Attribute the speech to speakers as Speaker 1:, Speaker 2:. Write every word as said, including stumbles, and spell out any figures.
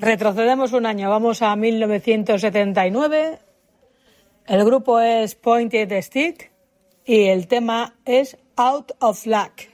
Speaker 1: Retrocedemos un año, vamos a mil novecientos setenta y nueve. El grupo es Pointed Stick y el tema es Out of Luck.